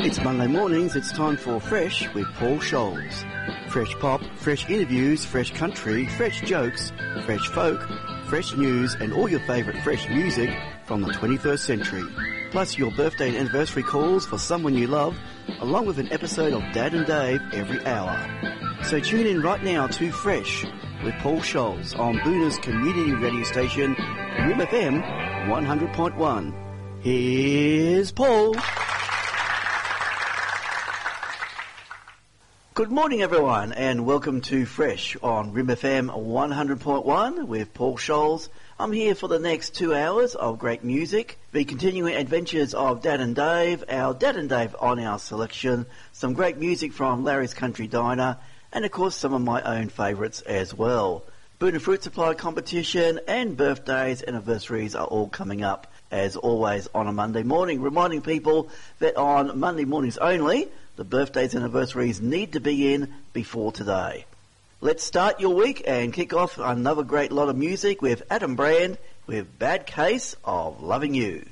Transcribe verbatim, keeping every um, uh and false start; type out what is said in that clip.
It's Monday mornings, it's time for Fresh with Paul Scholes. Fresh pop, fresh interviews, fresh country, fresh jokes, fresh folk, fresh news and all your favourite fresh music from the twenty-first century. Plus your birthday and anniversary calls for someone you love, along with an episode of Dad and Dave every hour. So tune in right now to Fresh with Paul Scholes on Boona's community radio station, Rim F M one hundred point one. Here's Paul. Good morning everyone and welcome to Fresh on Rim F M one hundred point one with Paul Scholes. I'm here for the next two hours of great music, the continuing adventures of Dad and Dave, our Dad and Dave on our selection, some great music from Larry's Country Diner, and of course some of my own favourites as well. Boona Fruit Supply competition and birthdays, anniversaries are all coming up as always on a Monday morning, reminding people that on Monday mornings only, the birthdays and anniversaries need to be in before today. Let's start your week and kick off another great lot of music with Adam Brand with Bad Case of Loving You.